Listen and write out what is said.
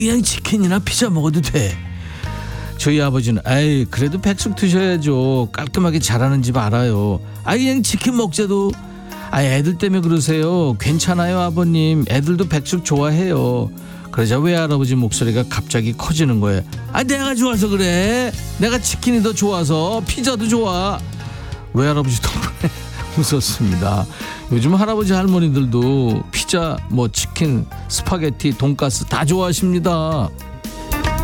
그냥 치킨이나 피자 먹어도 돼. 저희 아버지는 아이 그래도 백숙 드셔야죠. 깔끔하게 잘하는 집 알아요. 아 그냥 치킨 먹자도. 아 애들 때문에 그러세요. 괜찮아요 아버님. 애들도 백숙 좋아해요. 그러자 외할아버지 목소리가 갑자기 커지는 거예요. 아 내가 좋아서 그래. 내가 치킨이 더 좋아서 피자도 좋아. 외할아버지 덕분에 웃었습니다. 요즘 할아버지 할머니들도 피자 뭐 치킨 스파게티 돈가스 다 좋아하십니다.